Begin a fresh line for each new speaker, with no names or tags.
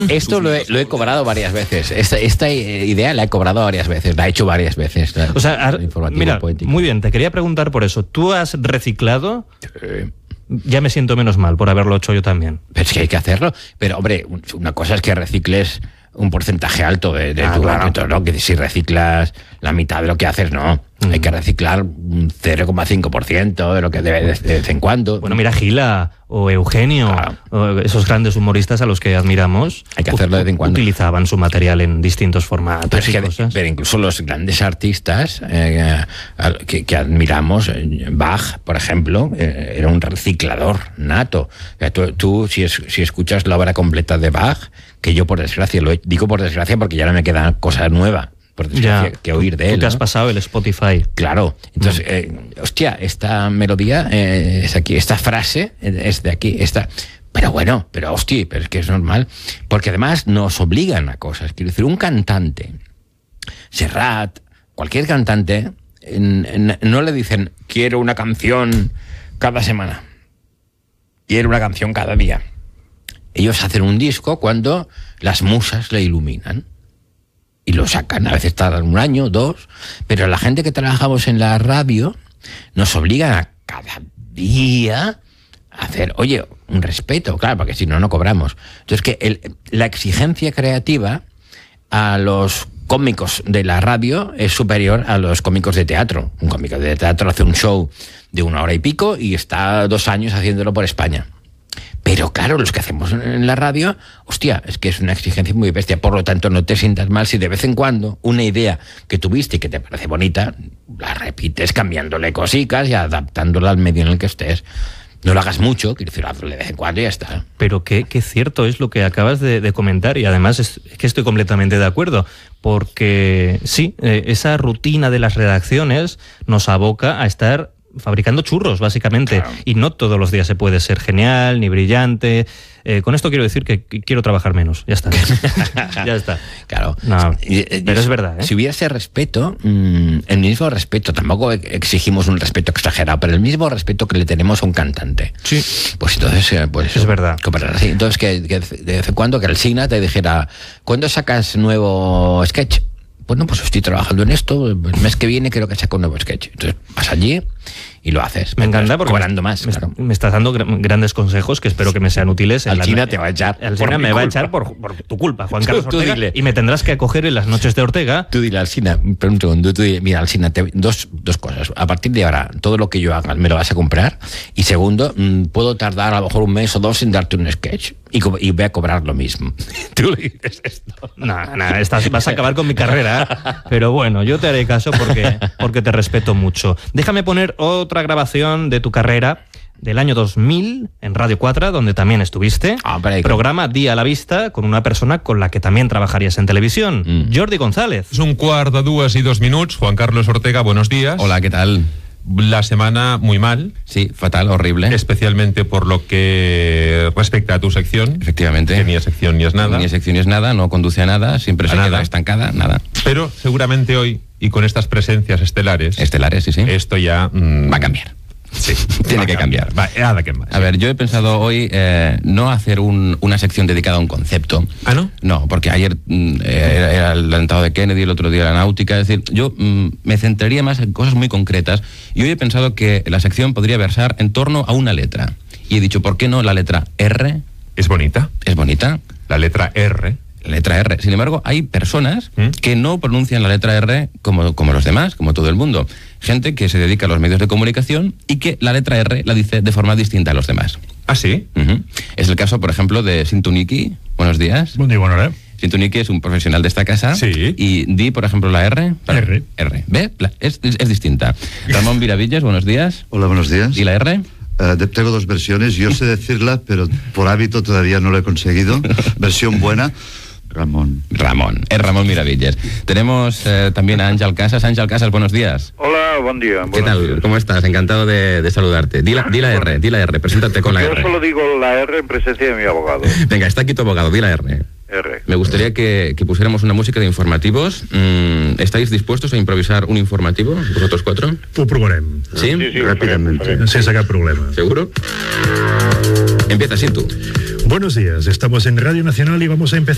Esto lo he cobrado varias veces. Esta idea la he cobrado varias veces, la he hecho varias veces.
O sea, mira, muy bien, te quería preguntar por eso. ¿Tú has reciclado? Ya me siento menos mal por haberlo hecho yo también.
Pero es que hay que hacerlo. Pero, hombre, una cosa es que recicles un porcentaje alto de tu ámbito, ¿no? Que si reciclas la mitad de lo que haces, no. Hay que reciclar un 0,5% de lo que debe de vez en cuando.
Bueno, mira, Gila o Eugenio, o esos grandes humoristas a los que admiramos,
hay que hacerlo de vez en cuando.
Utilizaban su material en distintos formatos.
Pero incluso los grandes artistas que admiramos, Bach, por ejemplo, era un reciclador nato. Tú si escuchas la obra completa de Bach, que yo por desgracia, digo por desgracia porque ya no me queda cosa nueva, por desgracia, que oír de él.
Tú te has pasado el Spotify.
Claro. Entonces, hostia, esta melodía es aquí, esta frase es de aquí, pero bueno, pero hostia, pero es que es normal, porque además nos obligan a cosas. Quiero decir, un cantante, Serrat, cualquier cantante, no le dicen, quiero una canción cada semana, quiero una canción cada día. Ellos hacen un disco cuando las musas le iluminan y lo sacan. A veces tardan 1 año, 2, pero la gente que trabajamos en la radio nos obligan a cada día a hacer, oye, un respeto, claro, porque si no, no cobramos. Entonces, que la exigencia creativa a los cómicos de la radio es superior a los cómicos de teatro. Un cómico de teatro hace un show de 1 hora y pico y está 2 años haciéndolo por España. Pero claro, los que hacemos en la radio, hostia, es que es una exigencia muy bestia. Por lo tanto, no te sientas mal si de vez en cuando una idea que tuviste y que te parece bonita, la repites cambiándole cositas y adaptándola al medio en el que estés. No lo hagas mucho, quiero decir, hazlo de vez en cuando y ya está.
Pero qué cierto es lo que acabas de comentar, y además es que estoy completamente de acuerdo, porque sí, esa rutina de las redacciones nos aboca a estar fabricando churros, básicamente. Claro. Y no todos los días se puede ser genial, ni brillante. Con esto quiero decir que quiero trabajar menos. Ya está. Ya está.
Claro.
No, pero es verdad, ¿eh?
Si hubiera ese respeto, el mismo respeto, tampoco exigimos un respeto exagerado, pero el mismo respeto que le tenemos a un cantante.
Sí.
Pues entonces, pues
es verdad.
Así. Entonces, que de vez en cuando que el Signa te dijera, ¿cuándo sacas nuevo sketch? Bueno, pues estoy trabajando en esto, el mes que viene creo que saco un nuevo sketch. Entonces vas allí y lo haces.
Me encanta porque
cobrando más.
Me estás dando grandes consejos que espero que me sean útiles.
Alsina te va a echar.
Alsina me va a echar por tu culpa, Juan Carlos Ortega. Dile. Y me tendrás que acoger en las noches de Ortega.
Tú dile, Alsina, pero un segundo, tú dile, mira, Alsina, dos cosas. A partir de ahora, todo lo que yo haga me lo vas a comprar. Y segundo, puedo tardar a lo mejor 1 mes o 2 en darte un sketch. Y voy a cobrar lo mismo. Tú le dices esto.
No, vas a acabar con mi carrera. Pero bueno, yo te haré caso porque te respeto mucho. Déjame poner otra grabación de tu carrera del año 2000 en Radio 4, donde también estuviste. Programa Día a la Vista, con una persona con la que también trabajarías en televisión, Jordi González.
Es 1:45 Juan Carlos Ortega, buenos días.
Hola, ¿qué tal?
La semana muy mal.
Sí, fatal, horrible.
Especialmente por lo que respecta a tu sección.
Efectivamente.
Que ni es sección ni es nada.
Ni es sección ni es nada, no conduce a nada, siempre se queda estancada, nada.
Pero seguramente hoy, y con estas presencias estelares...
Estelares, sí.
Esto ya...
va a cambiar.
Sí,
tiene que cambiar.
Nada que más.
A ver, yo he pensado hoy no hacer una sección dedicada a un concepto.
¿Ah, no?
No, porque ayer era el atentado de Kennedy, el otro día la náutica. Es decir, yo me centraría más en cosas muy concretas. Y hoy he pensado que la sección podría versar en torno a una letra. Y he dicho, ¿por qué no la letra R?
¿Es bonita?
¿Es bonita?
La letra R.
La letra R. Sin embargo, hay personas que no pronuncian la letra R como los demás, como todo el mundo. Gente que se dedica a los medios de comunicación y que la letra R la dice de forma distinta a los demás.
¿Ah, sí?
Es el caso, por ejemplo, de Sintuniki. Buenos días.
Buen día, buenos días.
Sintuniki es un profesional de esta casa.
Sí.
Y di, por ejemplo, la R.
R.
¿Ve? Es distinta. Ramón Miravillas, buenos días.
Hola, buenos días.
¿Y la R?
Tengo 2 versiones. Yo sé decirla, pero por hábito todavía no lo he conseguido. Versión buena. Ramón.
Es Ramón Miravillas. Tenemos también a Ángel Casas. Ángel Casas, buenos días.
Hola, buen día.
¿Qué tal?
Días.
¿Cómo estás? Encantado de saludarte. Di la R, preséntate con la R.
Yo solo digo la R en presencia de mi abogado.
Venga, está aquí tu abogado, di la R.
R.
Me gustaría que pusiéramos una música de informativos. ¿Estáis dispuestos a improvisar un informativo, vosotros 4?
Ho provarem.
¿Sí?
Rápidamente.
Sense cap problema.
¿Seguro? Empieza así tú.
Buenos días, estamos en Radio Nacional y vamos a empezar